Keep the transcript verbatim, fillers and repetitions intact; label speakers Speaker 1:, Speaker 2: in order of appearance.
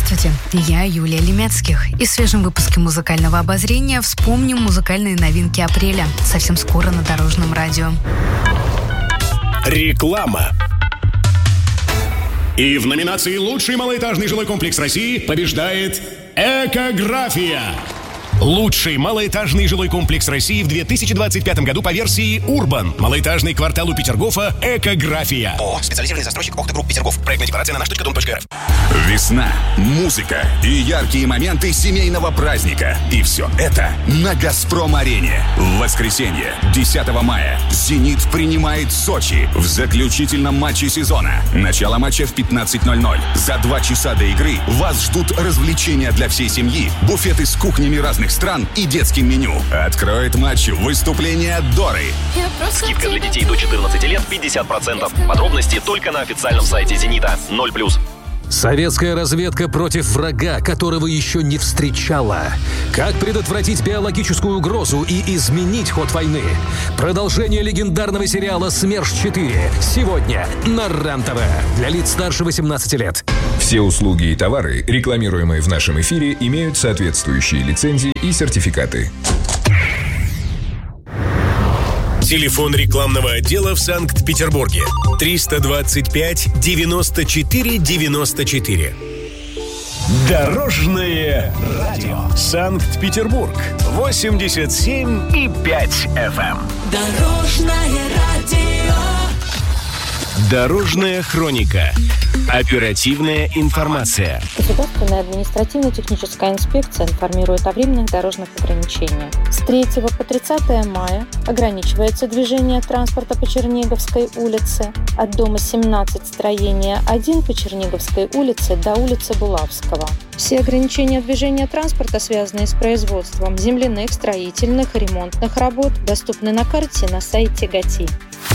Speaker 1: Здравствуйте, я Юлия Лемецких. И в свежем выпуске музыкального обозрения вспомним музыкальные новинки апреля. Совсем скоро на Дорожном радио.
Speaker 2: Реклама. И в номинации «Лучший малоэтажный жилой комплекс России» побеждает «Экография». Лучший малоэтажный жилой комплекс России в две тысячи двадцать пятом году по версии Urban. Малоэтажный квартал у Петергофа «Экография».
Speaker 3: О, специализированный застройщик «Охта Групп Петергоф». Проектная декларация на наш точка дом точка эр эф.
Speaker 4: Весна, музыка и яркие моменты семейного праздника. И все это на «Газпром-арене». В воскресенье, десятого мая, «Зенит» принимает Сочи в заключительном матче сезона. Начало матча в пятнадцать ноль ноль. За два часа до игры вас ждут развлечения для всей семьи, буфеты с кухнями разных стран и детским меню. Откроет матч выступление Доры.
Speaker 5: Скидка для детей до четырнадцати лет пятьдесят процентов. Подробности только на официальном сайте «Зенита». ноль плюс.
Speaker 6: Советская разведка против врага, которого еще не встречала. Как предотвратить биологическую угрозу и изменить ход войны? Продолжение легендарного сериала «СМЕРШ-четыре» сегодня на РЕН-ТВ. Для лиц старше восемнадцати лет.
Speaker 7: Все услуги и товары, рекламируемые в нашем эфире, имеют соответствующие лицензии и сертификаты.
Speaker 2: Телефон рекламного отдела в Санкт-Петербурге триста двадцать пять девяносто четыре девяносто четыре. Дорожное радио. Санкт-Петербург. восемьдесят семь и пять эф эм.
Speaker 8: Дорожное радио.
Speaker 2: Дорожная хроника. Оперативная информация.
Speaker 9: Государственная административно-техническая инспекция информирует о временных дорожных ограничениях. С третьего по тридцатое мая ограничивается движение транспорта по Черниговской улице от дома семнадцать, строения один по Черниговской улице до улицы Булавского. Все ограничения движения транспорта, связанные с производством земляных, строительных и ремонтных работ, доступны на карте на сайте ГАТИ.